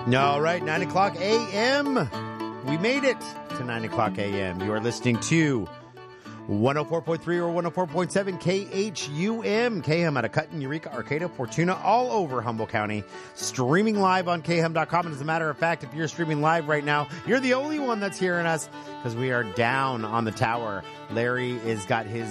All right, 9 o'clock a.m. We made it to 9 o'clock a.m. You are listening to 104.3 or 104.7 KHUM. KHUM out of Cutton, Eureka, Arcata, Fortuna, all over Humboldt County. Streaming live on KHUM.com. And as a matter of fact, if you're streaming live right now, you're the only one that's hearing us because we are down on the tower. Larry has got his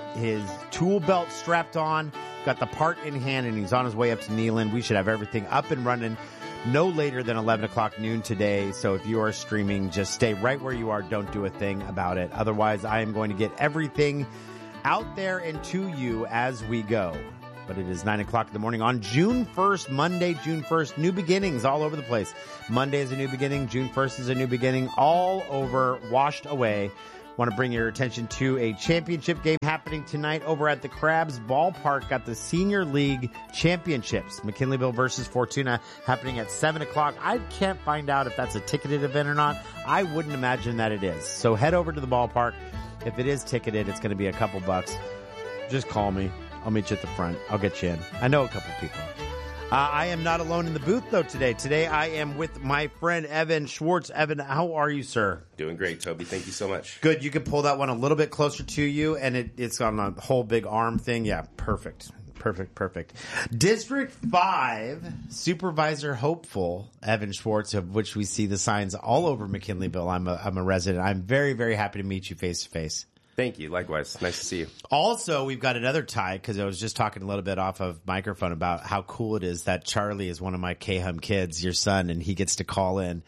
tool belt strapped on, got the part in hand, and he's on his way up to Neyland. We should have everything up and running no later than 11 o'clock noon today. So if you are streaming, just stay right where you are. Don't do a thing about it. Otherwise, I am going to get everything out there and to you as we go. But it is 9 o'clock in the morning on June 1st, Monday, June 1st. New beginnings all over the place. Monday is a new beginning. June 1st is a new beginning. All over, washed away. Want to bring your attention to a championship game happening tonight over at the Crabs Ballpark. Got the Senior League Championships. McKinleyville versus Fortuna happening at 7 o'clock. I can't find out if that's a ticketed event or not. I wouldn't imagine that it is. So head over to the ballpark. If it is ticketed, it's going to be a couple bucks. Just call me. I'll meet you at the front. I'll get you in. I know a couple people. I am not alone in the booth, though, today. Today, I am with my friend Evan Schwartz. Evan, how are you, sir? Doing great, Toby. Thank you so much. Good. You can pull that one a little bit closer to you, and it's on the whole big arm thing. Yeah, perfect. Perfect. District 5 Supervisor Hopeful, Evan Schwartz, of which we see the signs all over McKinleyville. I'm a resident. I'm very, very happy to meet you face to face. Thank you. Likewise. Nice to see you. Also, we've got another tie because I was just talking a little bit off of microphone about how cool it is that Charlie is one of my KHUM kids, your son, and he gets to call in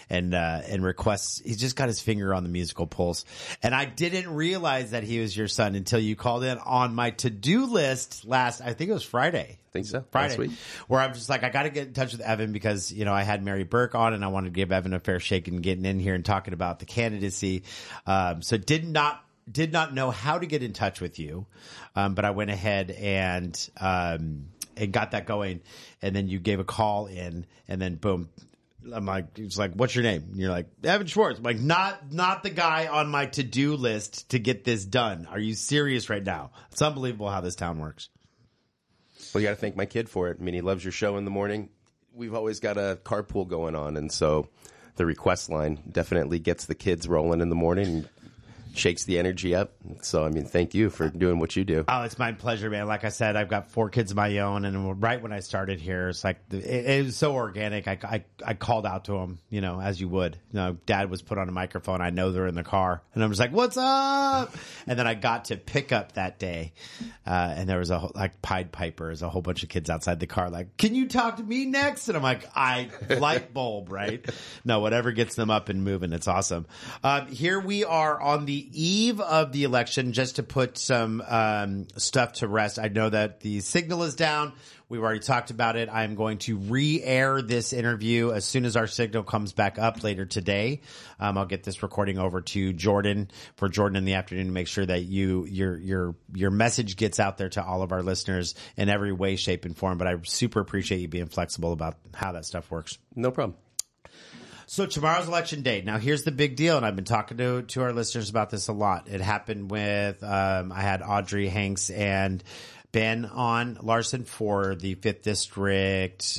and requests. He's just got his finger on the musical pulse. And I didn't realize that he was your son until you called in on my to-do list I think it was Friday. I think so. Friday. Last week. Where I'm just like, I got to get in touch with Evan because, I had Mary Burke on and I wanted to give Evan a fair shake and getting in here and talking about the candidacy. So did not know how to get in touch with you, but I went ahead and got that going, and then you gave a call in, and then boom, I'm like, it's like, what's your name? And you're like, Evan Schwartz. I'm like, not the guy on my to-do list to get this done. Are you serious right now? It's unbelievable how this town works. Well, you got to thank my kid for it. I mean, he loves your show in the morning. We've always got a carpool going on, and so the request line definitely gets the kids rolling in the morning and shakes the energy up. So, I mean, thank you for doing what you do. Oh, it's my pleasure, man. Like I said, I've got 4 kids of my own, and right when I started here, it's like it was so organic. I called out to them, as you would. Dad was put on a microphone. I know they're in the car, and I'm just like, "What's up?" And then I got to pick up that day, and there was Pied Piper, is a whole bunch of kids outside the car, like, "Can you talk to me next?" And I'm like, light bulb, right? No, whatever gets them up and moving, it's awesome. Here we are on the eve of the election, just to put some stuff to rest. I know that the signal is down. We've already talked about it. I'm going to re-air this interview as soon as our signal comes back up later today. I'll get this recording over to Jordan in the afternoon to make sure that your message gets out there to all of our listeners in every way, shape, and form. But I super appreciate you being flexible about how that stuff works. No problem. So tomorrow's election day. Now here's the big deal, and I've been talking to our listeners about this a lot. It happened with I had Audrey Hanks and Ben on Larson for the 5th District.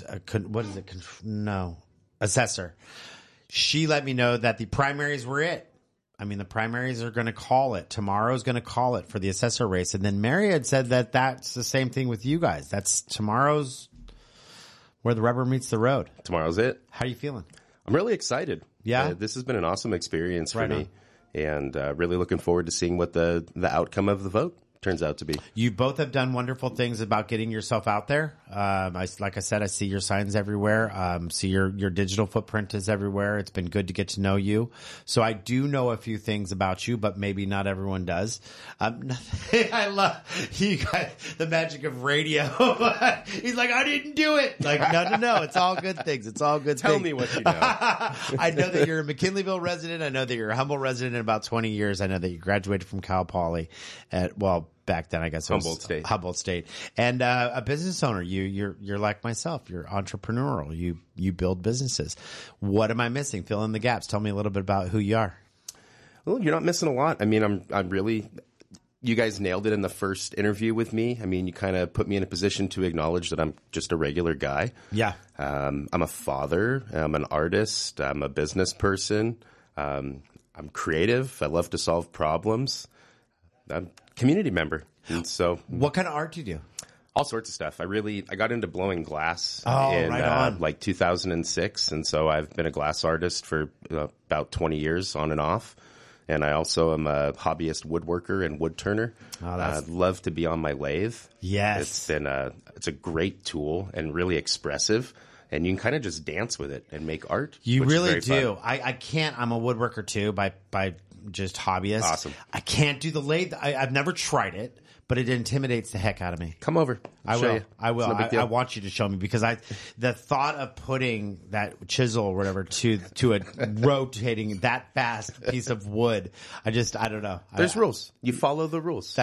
Assessor. She let me know that the primaries were it. I mean, the primaries are going to call it. Tomorrow's going to call it for the assessor race. And then Mary had said that that's the same thing with you guys. That's tomorrow's where the rubber meets the road. Tomorrow's it. How are you feeling? I'm really excited. Yeah. This has been an awesome experience for me, and really looking forward to seeing what the outcome of the vote turns out to be. You both have done wonderful things about getting yourself out there. Like I said, I see your signs everywhere. See your digital footprint is everywhere. It's been good to get to know you. So I do know a few things about you, but maybe not everyone does. I love you guys, the magic of radio. He's like, I didn't do it. Like, no. It's all good things. It's all good Tell things. me what you know. I know that you're a McKinleyville resident. I know that you're a Humboldt resident in about 20 years. I know that you graduated from Cal Poly back then, I guess it was Humboldt State, and a business owner. You're like myself. You're entrepreneurial. You build businesses. What am I missing? Fill in the gaps. Tell me a little bit about who you are. Well, you're not missing a lot. I mean, I'm really you guys nailed it in the first interview with me. I mean, you kind of put me in a position to acknowledge that I'm just a regular guy. Yeah. I'm a father. I'm an artist. I'm a business person. I'm creative. I love to solve problems. I'm a community member. And so, What kind of art do you do? all sorts of stuff. I got into blowing glass in right on. like 2006. And so I've been a glass artist for about 20 years on and off. And I also am a hobbyist woodworker and wood turner. I love to be on my lathe. Yes. It's a great tool and really expressive. And you can kind of just dance with it and make art. You which is really very do. fun. I can't. I'm a woodworker too by just hobbyist. Awesome. I can't do the lathe. I've never tried it, but it intimidates the heck out of me. Come over. I Show will. you. I will. It's no big deal. I want you to show me because the thought of putting that chisel or whatever to a rotating that fast piece of wood, I don't know. There's rules. You follow the rules.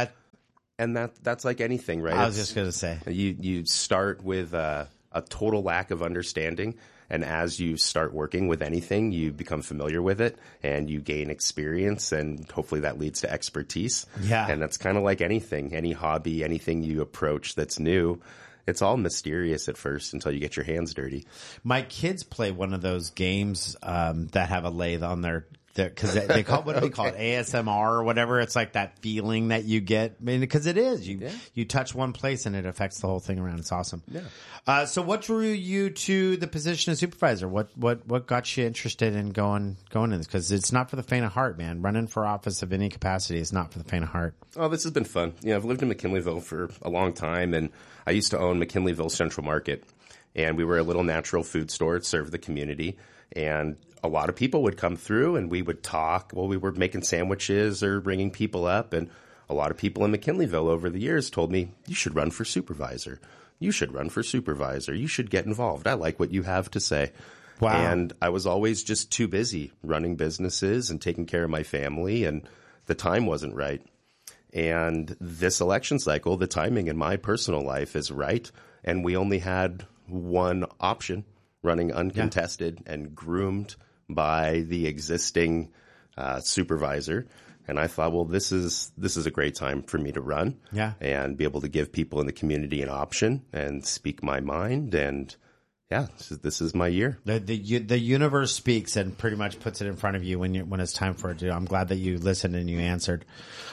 That's like anything, right? I was just gonna say. You start with a total lack of understanding, and as you start working with anything, you become familiar with it, and you gain experience, and hopefully that leads to expertise. Yeah. And that's kind of like anything, any hobby, anything you approach that's new. It's all mysterious at first until you get your hands dirty. My kids play one of those games that have a lathe on their because they call what do they call it, ASMR or whatever. It's like that feeling that you get. I mean, because it is you touch one place and it affects the whole thing around. It's awesome. Yeah. So what drew you to the position of supervisor? What got you interested in going in this? Because it's not for the faint of heart, man. Running for office of any capacity is not for the faint of heart. Oh, this has been fun. I've lived in McKinleyville for a long time, and I used to own McKinleyville Central Market, and we were a little natural food store that served the community, and a lot of people would come through, and we would talk while we were making sandwiches or bringing people up, and a lot of people in McKinleyville over the years told me, you should run for supervisor. You should run for supervisor. You should get involved. I like what you have to say. Wow. And I was always just too busy running businesses and taking care of my family, and the time wasn't right. And this election cycle, the timing in my personal life is right. And we only had one option, running uncontested and groomed by the existing supervisor. And I thought, well, this is a great time for me to run and be able to give people in the community an option and speak my mind. And yeah, this is my year. The universe speaks and pretty much puts it in front of you when it's time for it to. I'm glad that you listened and you answered.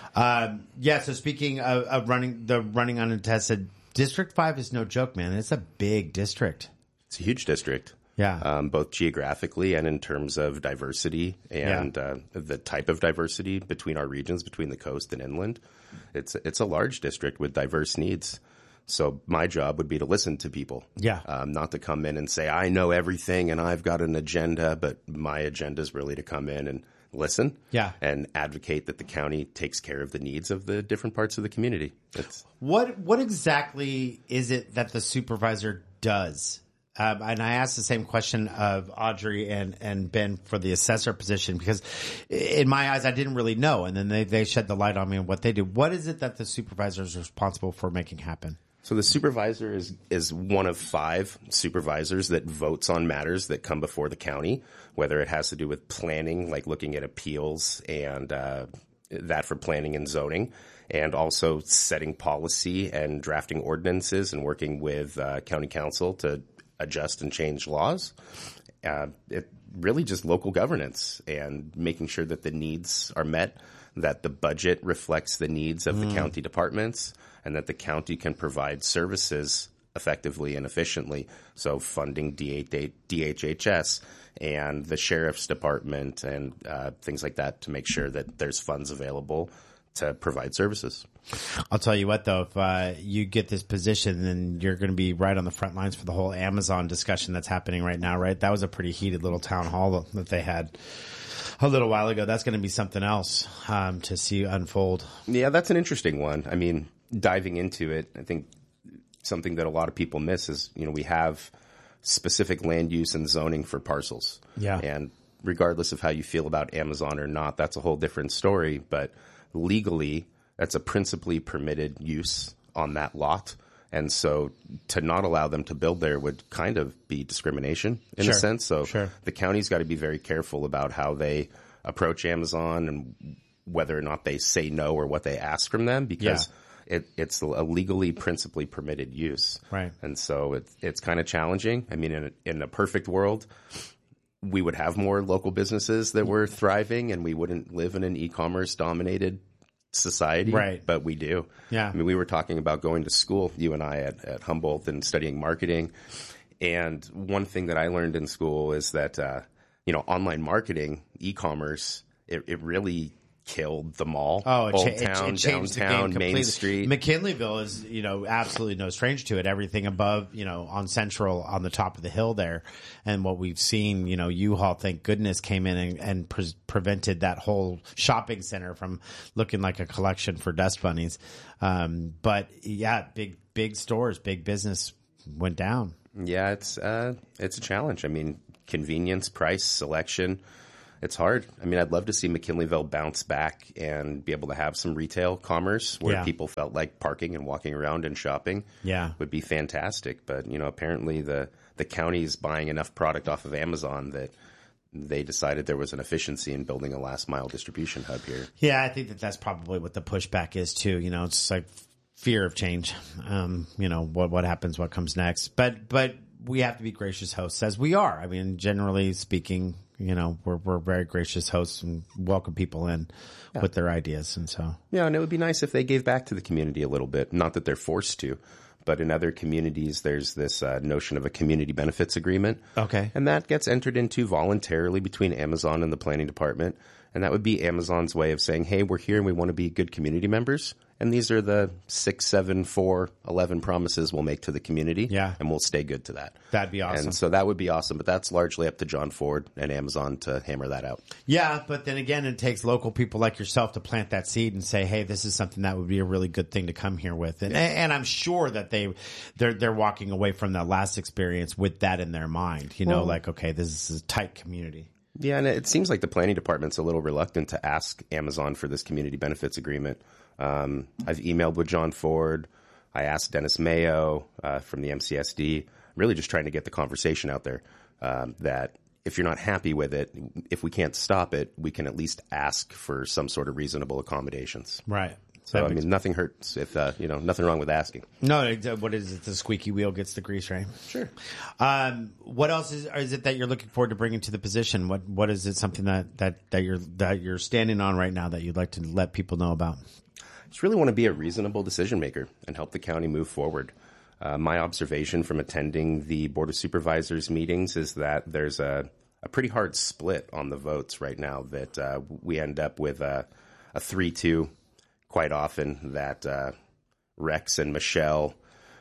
So speaking of running uncontested, District 5 is no joke, man. It's a big district. It's a huge district. Yeah. Both geographically and in terms of diversity and the type of diversity between our regions, between the coast and inland. It's a large district with diverse needs. So my job would be to listen to people. Yeah. Not to come in and say, I know everything and I've got an agenda, but my agenda is really to come in and listen and advocate that the county takes care of the needs of the different parts of the community. What exactly is it that the supervisor does? And I asked the same question of Audrey and Ben for the assessor position because in my eyes, I didn't really know. And then they shed the light on me on what they do. What is it that the supervisor is responsible for making happen? So the supervisor is one of 5 supervisors that votes on matters that come before the county, whether it has to do with planning, like looking at appeals and that for planning and zoning, and also setting policy and drafting ordinances and working with county council to adjust and change laws. It really just local governance and making sure that the needs are met, that the budget reflects the needs of the county departments, and that the county can provide services effectively and efficiently. So funding DHHS and the sheriff's department and things like that to make sure that there's funds available to provide services. I'll tell you what, though, if you get this position, then you're going to be right on the front lines for the whole Amazon discussion that's happening right now, right? That was a pretty heated little town hall that they had a little while ago. That's going to be something else to see unfold. Yeah, that's an interesting one. I mean, diving into it, I think something that a lot of people miss is, we have specific land use and zoning for parcels. Yeah. And regardless of how you feel about Amazon or not, that's a whole different story. But legally, that's a principally permitted use on that lot. And so to not allow them to build there would kind of be discrimination in a sense. So the county's got to be very careful about how they approach Amazon and whether or not they say no or what they ask from them, because it's a legally principally permitted use. Right. And so it's kind of challenging. I mean, in a perfect world, we would have more local businesses that were thriving and we wouldn't live in an e-commerce dominated society. Right. But we do. Yeah. I mean, we were talking about going to school, you and I at Humboldt, and studying marketing. And one thing that I learned in school is that, online marketing, e-commerce, it really killed the mall. Oh, Old Town, it changed the game downtown, completely. Main Street. McKinleyville is, absolutely no stranger to it. Everything above, on Central on the top of the hill there. And what we've seen, U-Haul, thank goodness, came in and prevented that whole shopping center from looking like a collection for dust bunnies. But yeah, big stores, big business went down. Yeah, it's a challenge. I mean, convenience, price, selection. It's hard. I mean, I'd love to see McKinleyville bounce back and be able to have some retail commerce where people felt like parking and walking around and shopping. Yeah. Would be fantastic. But, apparently the county's buying enough product off of Amazon that they decided there was an efficiency in building a last mile distribution hub here. Yeah, I think that's probably what the pushback is too. It's like fear of change. What happens, what comes next. But we have to be gracious hosts, as we are. I mean, generally speaking, we're very gracious hosts and welcome people in with their ideas. And so, yeah, and it would be nice if they gave back to the community a little bit. Not that they're forced to, but in other communities, there's this notion of a community benefits agreement. Okay. And that gets entered into voluntarily between Amazon and the planning department. And that would be Amazon's way of saying, hey, we're here and we want to be good community members. And these are the 6, 7, 4, 11 promises we'll make to the community. Yeah. And we'll stay good to that. That'd be awesome. And so that would be awesome. But that's largely up to John Ford and Amazon to hammer that out. Yeah. But then again, it takes local people like yourself to plant that seed and say, hey, this is something that would be a really good thing to come here with. And I'm sure that they're walking away from that last experience with that in their mind. Okay, this is a tight community. Yeah, and it seems like the planning department's a little reluctant to ask Amazon for this community benefits agreement. I've emailed with John Ford. I asked Dennis Mayo from the MCSD, really just trying to get the conversation out there that if you're not happy with it, if we can't stop it, we can at least ask for some sort of reasonable accommodations. Right. So, I mean, nothing hurts if, nothing wrong with asking. No, what is it? The squeaky wheel gets the grease, right? Sure. What else is it that you're looking forward to bringing to the position? What is it, something that you're standing on right now that you'd like to let people know about? I just really want to be a reasonable decision maker and help the county move forward. My observation from attending the Board of Supervisors meetings is that there's a pretty hard split on the votes right now, that we end up with a 3-2 quite often, that Rex and Michelle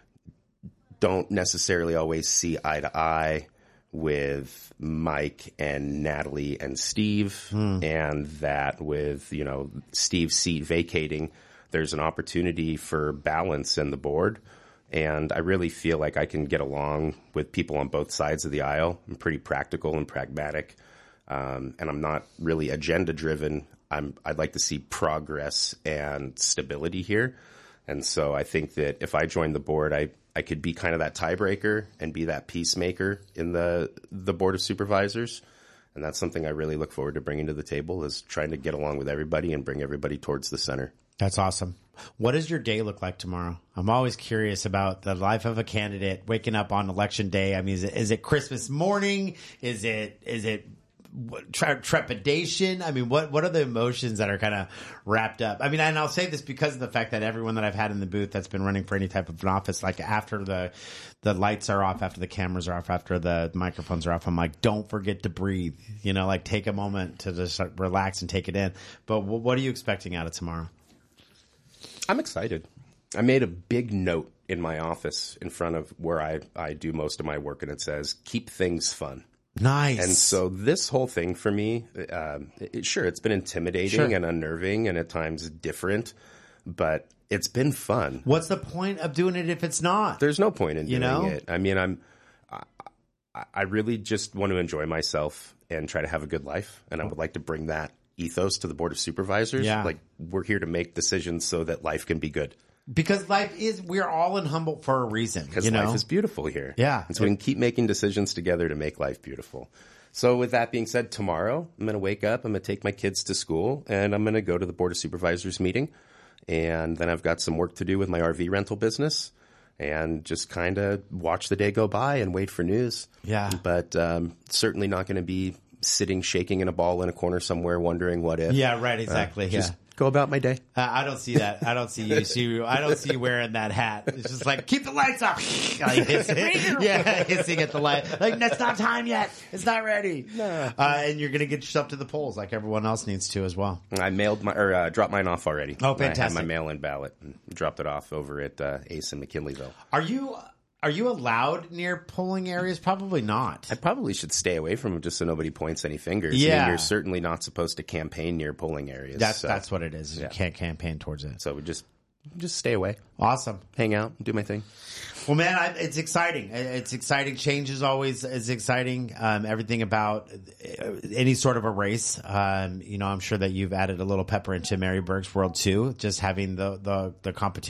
don't necessarily always see eye to eye with Mike and Natalie and Steve, and that with, Steve's seat vacating, there's an opportunity for balance in the board. And I really feel like I can get along with people on both sides of the aisle. I'm pretty practical and pragmatic, and I'm not really agenda driven. I'd like to see progress and stability here. And so I think that if I joined the board, I could be kind of that tiebreaker and be that peacemaker in the Board of Supervisors. And that's something I really look forward to bringing to the table, is trying to get along with everybody and bring everybody towards the center. That's awesome. What does your day look like tomorrow? I'm always curious about the life of a candidate waking up on election day. I mean, is it Christmas morning? Is it trepidation? I mean, what are the emotions that are kind of wrapped up? I mean, and I'll say this because of the fact that everyone that I've had in the booth that's been running for any type of an office, like after the lights are off, after the cameras are off, after the microphones are off, I'm like, don't forget to breathe, like take a moment to just relax and take it in. But what are you expecting out of tomorrow? I'm excited. I made a big note in my office in front of where I do most of my work, and it says, keep things fun. Nice. And so this whole thing for me, it's been intimidating and unnerving and at times different, but it's been fun. What's the point of doing it if it's not? There's no point in doing it. I mean, I really just want to enjoy myself and try to have a good life, and I would like to bring that ethos to the Board of Supervisors. Yeah. Like, we're here to make decisions so that life can be good. Because we're all in Humboldt for a reason. Because life is beautiful here. Yeah. And so we can keep making decisions together to make life beautiful. So with that being said, tomorrow I'm going to wake up, I'm going to take my kids to school, and I'm going to go to the Board of Supervisors meeting. And then I've got some work to do with my RV rental business and just kind of watch the day go by and wait for news. Yeah. But certainly not going to be sitting, shaking in a ball in a corner somewhere wondering what if. Yeah, right, exactly. Just go about my day. I don't see that. I don't see you. I don't see you wearing that hat. It's just like, keep the lights off. Like, hissing at the light. Like, that's not time yet. It's not ready. No. And you're going to get yourself to the polls like everyone else needs to as well. I dropped mine off already. Oh, fantastic. I had my mail-in ballot and dropped it off over at Ace in McKinleyville. Are you allowed near polling areas? Probably not. I probably should stay away from them just so nobody points any fingers. Yeah. I mean, you're certainly not supposed to campaign near polling areas. That's what it is. Yeah. You can't campaign towards it. So we just stay away. Awesome. Hang out, do my thing. Well, man, it's exciting. It's exciting. Change is always exciting. Everything about any sort of a race. I'm sure that you've added a little pepper into Mary Burke's world too. Just having the competition.